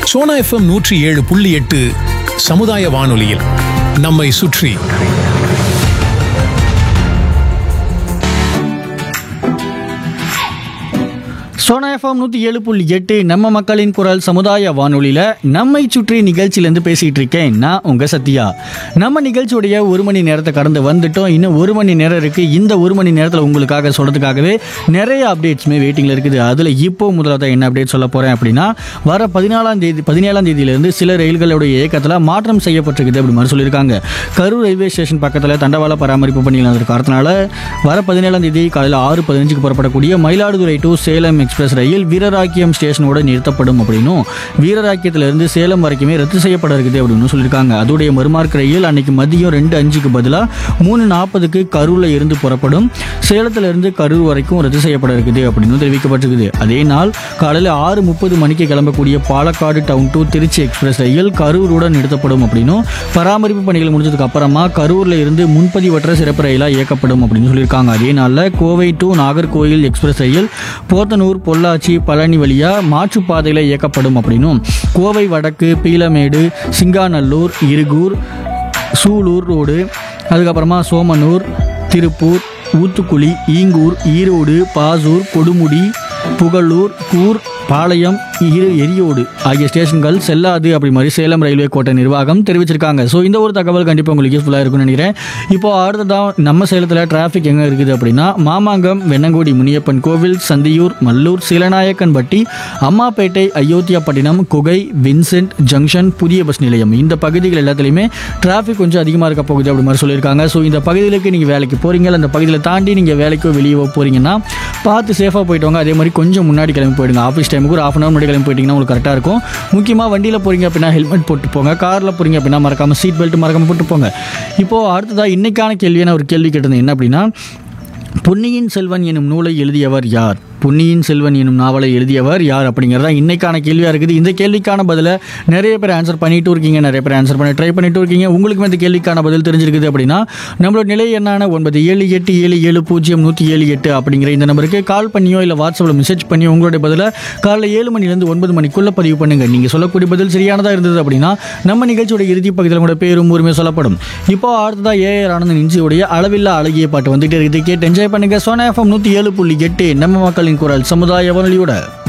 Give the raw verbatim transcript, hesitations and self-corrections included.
Sona FM நூற்றி ஏழு புள்ளி எட்டு சமுதாய வானொலியில் நம்மை சுற்றி. சோனா எஃப்எம் நூற்றி ஏழு புள்ளி எட்டு நம்ம மக்களின் குரல் சமுதாய வானொலியில் நம்மை சுற்றி நிகழ்ச்சியிலேருந்து பேசிகிட்டு இருக்கேன் நான் உங்கள் சத்யா. நம்ம நிகழ்ச்சியுடைய ஒரு மணி நேரத்தை கடந்து வந்துட்டோம். இன்னும் ஒரு மணி நேரம் இருக்குது. இந்த ஒரு மணி நேரத்தில் உங்களுக்காக சொல்கிறதுக்காகவே நிறைய அப்டேட்ஸுமே வெயிட்டிங்கில் இருக்குது. அதில் இப்போ முதலாவது என்ன அப்டேட் சொல்ல போகிறேன் அப்படின்னா, வர பதினாலாம் தேதி பதினேழாம் தேதியிலேருந்து சில ரயில்களுடைய இயக்கத்தில் மாற்றம் செய்யப்பட்டிருக்குது அப்படி மாதிரி சொல்லியிருக்காங்க. கரூர் ரயில்வே ஸ்டேஷன் பக்கத்தில் தண்டவாள பராமரிப்பு பணியில் நடந்த காரணத்தினால வர பதினேழாம் தேதி காலையில் ஆறு பதினஞ்சுக்கு புறப்படக்கூடிய மயிலாடுதுறை டு சேலம் எக்ஸ்பிரஸ் ரயில் வீரராக்கியம் ஸ்டேஷனோட நிறுத்தப்படும் அப்படின்னும், வீரராக்கியத்திலிருந்து சேலம் வரைக்குமே ரத்து செய்யப்பட இருக்குது அப்படின்னு சொல்லியிருக்காங்க. அதோடைய மறுமார்க் ரயில் அன்னைக்கு மதியம் ரெண்டு அஞ்சுக்கு பதிலாக மூணு நாற்பதுக்கு கரூரில் இருந்து புறப்படும். சேலத்திலிருந்து கரூர் வரைக்கும் ரத்து செய்யப்பட இருக்குது அப்படின்னு தெரிவிக்கப்பட்டிருக்குது. அதே நாள் காலையில் ஆறு முப்பது மணிக்கு கிளம்பக்கூடிய Palakkad down to Trichy express ரயில் கரூருடன் நிறுத்தப்படும் அப்படின்னும், பராமரிப்பு பணிகள் முடிஞ்சதுக்கு அப்புறமா கரூரில் இருந்து முன்பதிவற்ற சிறப்பு ரயிலாக இயக்கப்படும் அப்படின்னு சொல்லியிருக்காங்க. அதே நாளில் கோவை டு நாகர்கோவில் எக்ஸ்பிரஸ் ரயில் போத்தனூர் பொள்ளாச்சி பழனி வழியா மாற்றுப்பாதையில் இயக்கப்படும் அப்படின்னும், கோவை வடக்கு பீலமேடு சிங்காநல்லூர் இருகூர் சூலூர் ரோடு, அதுக்கப்புறமா சோமனூர் திருப்பூர் ஊத்துக்குளி ஈங்கூர் ஈரோடு பாசூர் கொடுமுடி புகழூர் கூர் பாளையம் இரு எரியோடு ஆகிய ஸ்டேஷன்கள் செல்லாது அப்படி மாதிரி சேலம் ரயில்வே கோட்ட நிர்வாகம் தெரிவிச்சிருக்காங்க. ஸோ இந்த ஒரு தகவல் கண்டிப்பாக உங்களுக்கு யூஸ்ஃபுல்லாக இருக்கும்னு நினைக்கிறேன். இப்போ அடுத்ததான் நம்ம சேலத்தில் டிராஃபிக் எங்கே இருக்குது அப்படின்னா, மாமாங்கம் வெண்ணங்குடி முனியப்பன் கோவில் சந்தியூர் மல்லூர் சீலநாயக்கன்பட்டி அம்மாப்பேட்டை அயோத்தியாப்பட்டினம் குகை வின்சென்ட் ஜங்ஷன் புதிய பஸ் நிலையம் இந்த பகுதிகள் எல்லாத்துலேயுமே டிராஃபிக் கொஞ்சம் அதிகமாக இருக்க போகுது அப்படி மாதிரி சொல்லியிருக்காங்க. ஸோ இந்த பகுதிகளுக்கு நீங்கள் வேலைக்கு போகிறீங்க, அந்த பகுதியில் தாண்டி நீங்கள் வேலைக்கோ வெளியே போகிறீங்கன்னா பார்த்து சேஃபாக போயிட்டு வாங்க. அதே மாதிரி கொஞ்சம் முன்னாடி கிளம்பி போயிடுங்க. ஆஃபீஸ் டைமுக்கு ஒரு ஆஃப் அன் அவர் முன்னாடி கிளம்பி போயிட்டீங்கன்னா உங்களுக்கு கரெக்டாக இருக்கும். முக்கியமாக வண்டியில் போகிறீங்க அப்படின்னா ஹெல்மெட் போட்டு போங்க. காரில் போகிறீங்க அப்படின்னா மறக்காமல் சீட் பெல்ட் மறக்காமல் போட்டு போங்க. இப்போது அடுத்ததாக இன்றைக்கான கேள்வியான ஒரு கேள்வி கேட்டிருந்தேன். என்ன அப்படின்னா, பொன்னியின் செல்வன் எனும் நூலை எழுதியவர் யார்? பொன்னியின் செல்வன் எனும் நாவலை எழுதியவர் யார் அப்படிங்கிறதா இன்னைக்கான கேள்வியாக இருக்குது. இந்த கேள்விக்கான பதிலை நிறைய பேர் ஆன்சர் பண்ணிட்டு இருக்கீங்க, நிறைய பேர் ஆன்சர் பண்ணி ட்ரை பண்ணிட்டு இருக்கீங்க. உங்களுக்கும் இந்த கேள்விக்கான பதில் தெரிஞ்சிருக்குது அப்படின்னா நம்மளோட நிலை என்னான ஒன்பது ஏழு எட்டு ஏழு ஏழு பூஜ்ஜியம் நூற்றி ஏழு எட்டு அப்படிங்கிற இந்த நம்பருக்கு கால் பண்ணியோ இல்லை வாட்ஸ்அப்பில் மெசேஜ் பண்ணியோ உங்களுடைய பதிலை காலையில் ஏழு மணிலேருந்து ஒன்பது மணிக்குள்ளே பதிவு பண்ணுங்கள். நீங்கள் சொல்லக்கூடிய பதில் சரியானதாக இருந்தது அப்படின்னா நம்ம நிகழ்ச்சியோட இறுதி பகுதியில் கூட பேரும் ஊருமே சொல்லப்படும். இப்போ அடுத்ததாக ஏஆர் ஆனந்த் நிஞ்சியோடைய அளவில்லா அழகிய பாட்டு வந்துட்டு இருக்குது. கேட்டு என்ஜாய் பண்ணுங்க. சோனா எஃப்எம் நூற்றி ஏழு புள்ளி எட்டு நம்ம மக்களின் குரல் சமுதாய வானொலியோட